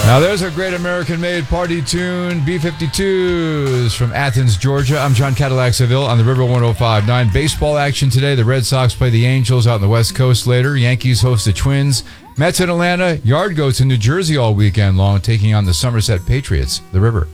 Now there's a great American-made party tune, B-52s from Athens, Georgia. I'm John Cadillac Seville on the River 105.9. Baseball action today. The Red Sox play the Angels out on the West Coast later. Yankees host the Twins. Mets in Atlanta. Yard Goats in New Jersey all weekend long, taking on the Somerset Patriots. The River.